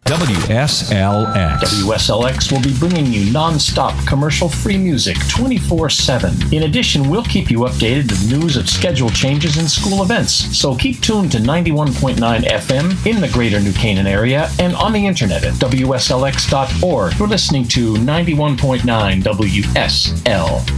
WSLX. WSLX will be bringing you non-stop commercial-free music 24/7. In addition, we'll keep you updated with news of schedule changes and school events. So keep tuned to 91.9 FM in the greater New Canaan area and on the internet at WSLX.org. You're listening to 91.9 WSL.